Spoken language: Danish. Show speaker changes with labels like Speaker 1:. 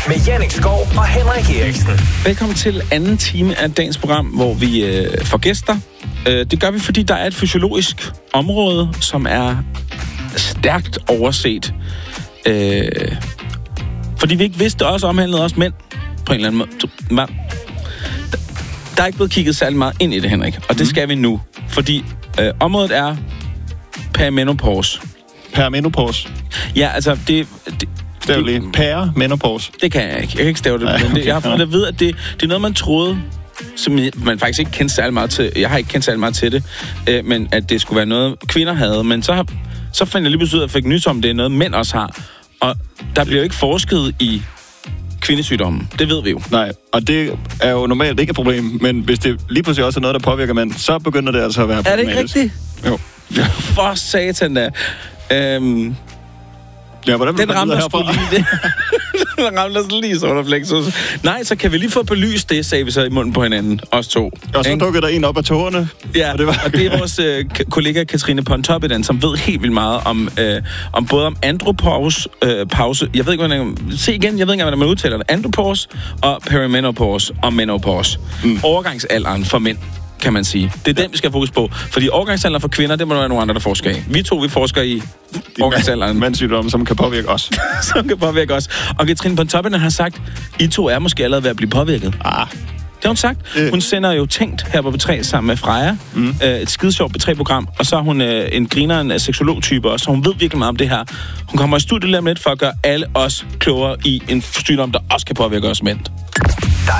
Speaker 1: med Jannik Skov og Henrik Eriksen.
Speaker 2: Velkommen til anden time af dagens program, hvor vi får gæster. Det gør vi, fordi der er et fysiologisk område, som er stærkt overset. Fordi vi ikke vidste, det også omhandlede os mænd på en eller anden måde. Der er ikke blevet kigget særlig meget ind i det, Henrik. Og det skal vi nu. Fordi området er perimenopause.
Speaker 3: Perimenopause?
Speaker 2: Ja, altså det
Speaker 3: Stav lige. Perimenopause.
Speaker 2: Det kan jeg ikke. Jeg kan ikke stave det. Okay, men jeg har fundet at vide, at det er noget, man troede, som man faktisk ikke kendte særlig meget til. Jeg har ikke kendt særlig meget til det. Men at det skulle være noget, kvinder havde. Men så fandt jeg lige pludselig, at jeg fik nys om, det er noget, mænd også har. Og der bliver jo ikke forsket i kvindesygdommen. Det ved vi jo.
Speaker 3: Nej, og det er jo normalt ikke et problem. Men hvis det lige pludselig også er noget, der påvirker mænd, så begynder det altså at være problematisk.
Speaker 2: Er det ikke rigtigt?
Speaker 3: Jo.
Speaker 2: For satan da.
Speaker 3: Ja, hvordan
Speaker 2: den ramte sgu lige det. Den ramte os lige så underflexus. Nej, så kan vi lige få belyst det, sagde vi så i munden på hinanden, os to.
Speaker 3: Og så dukkede der en op af tårerne.
Speaker 2: Ja, og det er vores kollega Katrine Pontoppidan, som ved helt vildt meget om både om andropause, pause. Jeg ved ikke, hvordan hvordan man udtaler det. Andropause og perimenopause og menopause. Overgangsalderen for mænd, kan man sige. Det er den, vi skal fokus på. Fordi overgangsalderen for kvinder, det må der være nogle andre, der forsker i. Vi forsker i overgangsalderen.
Speaker 3: Mandssygdomme, som kan påvirke os.
Speaker 2: Som kan påvirke os. Og Katrine Pontoppidan har sagt, I to er måske allerede ved at blive påvirket. Det har hun sagt. Hun sender jo Tænkt her på B3 sammen med Freja. Et skidesjovt B3-program. Og så er hun en grineren af seksolog-type også. Så hun ved virkelig meget om det her. Hun kommer i studiet lidt for at gøre alle os klogere i en sygdom, der også kan påvirke os mænd.